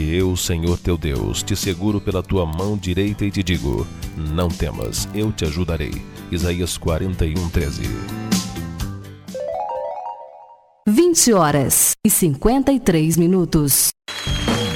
eu, Senhor teu Deus, te seguro pela tua mão direita e te digo: não temas, eu te ajudarei. Isaías 41:13. 20h53 minutos.